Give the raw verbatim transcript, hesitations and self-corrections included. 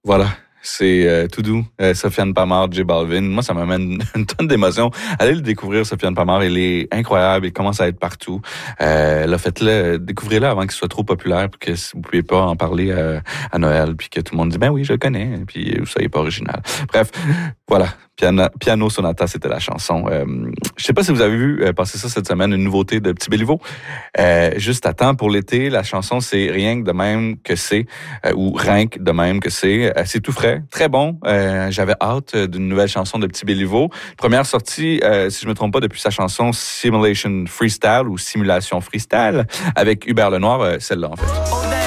Voilà. C'est euh, tout doux. Euh, Sofiane Pamart, J Balvin. Moi, ça m'amène une tonne d'émotions. Allez le découvrir, Sofiane Pamart. Il est incroyable. Il commence à être partout. Euh, là, faites-le, découvrez-le avant qu'il soit trop populaire, puis que vous ne pouvez pas en parler à, à Noël, puis que tout le monde dit, ben oui, je le connais, puis ça n'est pas original. Bref, voilà. Piano, Piano Sonata, c'était la chanson. Euh, je sais pas si vous avez vu euh, passer ça cette semaine, une nouveauté de Petit Béliveau. Euh, juste à temps pour l'été, la chanson, c'est Rien que de même que c'est, euh, ou Rien que de même que c'est. Euh, c'est tout frais, très bon. Euh, j'avais hâte d'une nouvelle chanson de Petit Béliveau. Première sortie, euh, si je me trompe pas, depuis sa chanson Simulation Freestyle ou Simulation Freestyle avec Hubert Lenoir, euh, celle-là en fait.